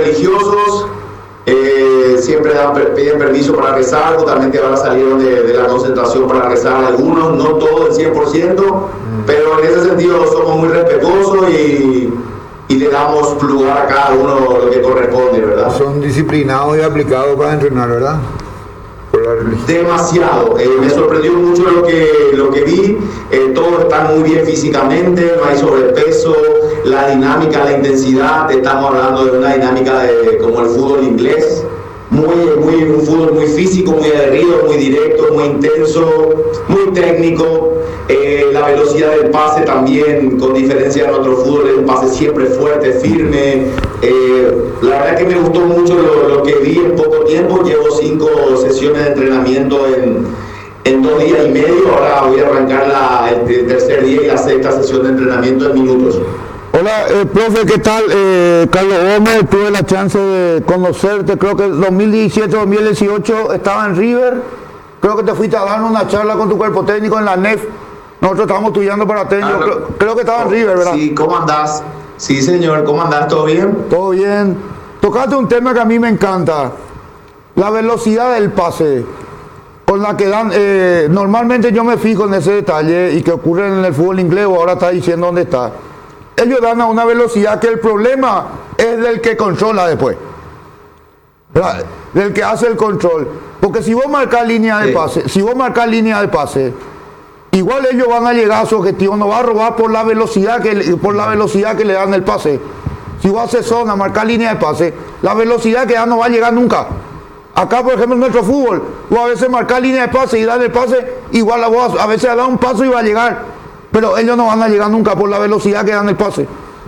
religiosos, siempre piden permiso para rezar, totalmente ahora salieron de la concentración para rezar algunos, no todos el 100%, pero en ese sentido somos muy respetuosos y le damos lugar a cada uno lo que corresponde, ¿verdad? Son disciplinados y aplicados para entrenar, ¿verdad? Demasiado, me sorprendió mucho lo que vi, todos están muy bien físicamente, no hay sobrepeso, la dinámica, la intensidad, estamos hablando de una dinámica como el fútbol inglés, un fútbol muy físico, muy aguerrido, muy directo, muy intenso, muy técnico, la velocidad del pase también, con diferencia de otro fútbol, es un pase siempre fuerte, firme. La verdad que me gustó mucho lo que vi en poco tiempo. Llevo 5 sesiones de entrenamiento en 2 días y medio. Ahora voy a arrancar el tercer día y la 6ª sesión de entrenamiento en minutos. Hola, profe, ¿qué tal? Carlos Gómez, tuve la chance de conocerte, creo que 2017-2018 estaba en River, creo que te fuiste a dar una charla con tu cuerpo técnico en la NEF, nosotros estábamos estudiando para técnico, creo que estaba en River, ¿verdad? Sí, ¿cómo andás? Sí, señor, ¿cómo andás? ¿Todo bien? Todo bien. Tocaste un tema que a mí me encanta, la velocidad del pase, con la que dan, normalmente yo me fijo en ese detalle y que ocurre en el fútbol inglés, o ahora está diciendo dónde está. Ellos dan a una velocidad que el problema es del que controla después, ¿verdad? Del que hace el control. Porque si vos marcas línea de pase, igual ellos van a llegar a su objetivo, no va a robar por la velocidad que le dan el pase. Si vos haces zona, marcar línea de pase, la velocidad que dan no va a llegar nunca. Acá, por ejemplo, en nuestro fútbol, vos a veces marcar línea de pase y dar el pase, igual a vos a veces da un paso y va a llegar. Pero ellos no van a llegar nunca por la velocidad que dan el pase.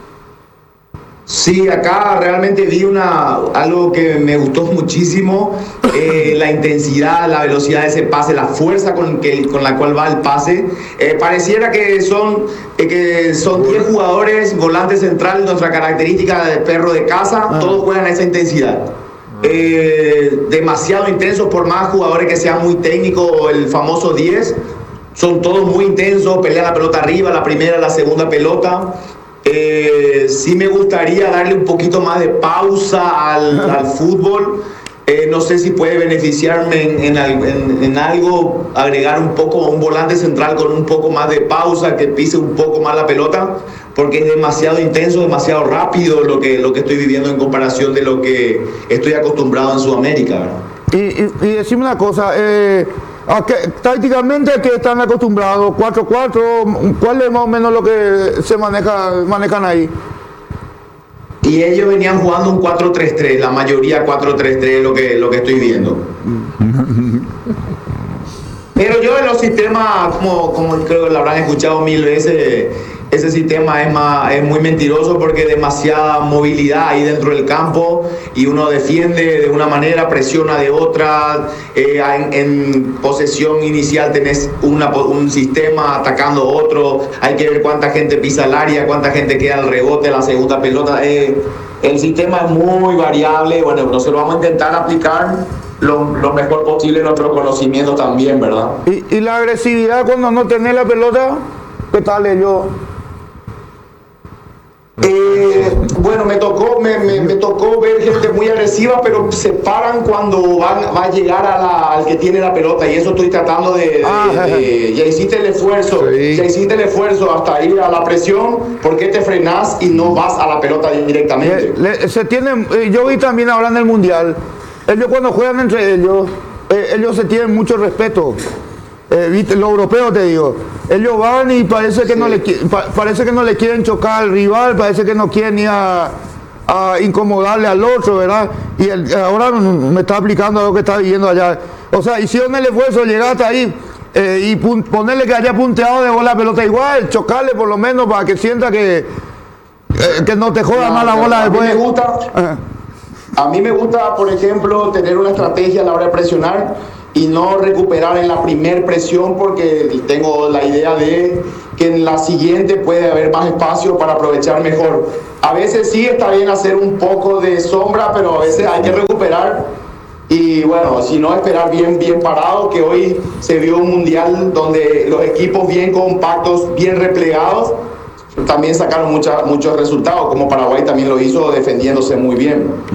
Sí, acá realmente vi algo que me gustó muchísimo, la intensidad, la velocidad de ese pase, la fuerza con la cual va el pase. Pareciera que son 10 jugadores, volante central, nuestra característica de perro de casa, todos juegan a esa intensidad. Demasiado intensos, por más jugadores que sean muy técnicos, el famoso 10. Son todos muy intensos, pelean la pelota arriba, la primera, la segunda pelota. Sí me gustaría darle un poquito más de pausa al fútbol. No sé si puede beneficiarme en algo, agregar un volante central con un poco más de pausa, que pise un poco más la pelota, porque es demasiado intenso, demasiado rápido lo que estoy viviendo en comparación de lo que estoy acostumbrado en Sudamérica, ¿verdad? Y decime una cosa, tácticamente que están acostumbrados, 4-4, ¿cuál es más o menos lo que se manejan ahí? Y ellos venían jugando un 4-3-3, la mayoría 4-3-3 lo que estoy viendo. Pero yo en los sistemas, como creo que lo habrán escuchado 1000 veces, ese sistema es muy mentiroso porque hay demasiada movilidad ahí dentro del campo y uno defiende de una manera, presiona de otra. En posesión inicial tenés un sistema atacando otro, hay que ver cuánta gente pisa el área, cuánta gente queda al rebote, la segunda pelota. El sistema es muy variable. Bueno, nosotros vamos a intentar aplicar lo mejor posible nuestro conocimiento también, ¿verdad? ¿Y la agresividad cuando no tenés la pelota? ¿Qué tal ellos? Bueno, me tocó ver gente muy agresiva, pero se paran cuando va a llegar al que tiene la pelota, y eso estoy tratando ya hiciste el esfuerzo hasta ir a la presión, ¿por qué te frenás y no vas a la pelota directamente? Yo vi también ahora en el Mundial, ellos cuando juegan entre ellos se tienen mucho respeto. ¿Viste? Los europeos, te digo, ellos van y parece que no le quieren chocar al rival, parece que no quieren ir a incomodarle al otro, ¿verdad? Y ahora me está aplicando lo que está viviendo allá. O sea, hicieron el esfuerzo, llegaste ahí y ponerle que haya punteado de bola la pelota igual, chocarle por lo menos para que sienta que no te joda más la bola después. A mí me gusta, por ejemplo, tener una estrategia a la hora de presionar y no recuperar en la primer presión, porque tengo la idea de que en la siguiente puede haber más espacio para aprovechar mejor. A veces sí está bien hacer un poco de sombra, pero a veces hay que recuperar y bueno, si no, esperar bien parado, que hoy se vio un mundial donde los equipos bien compactos, bien replegados, también sacaron muchos resultados, como Paraguay también lo hizo defendiéndose muy bien.